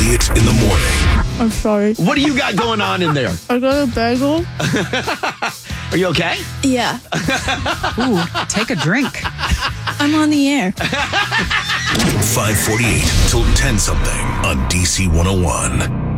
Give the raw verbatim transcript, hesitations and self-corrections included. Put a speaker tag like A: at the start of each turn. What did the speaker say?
A: Elliott in the morning.
B: I'm sorry.
C: What do you got going on in there?
B: I got a bagel.
C: Are you okay?
B: Yeah.
D: Ooh, take a drink.
B: I'm on the air.
A: five forty-eight till ten something on D C one oh one.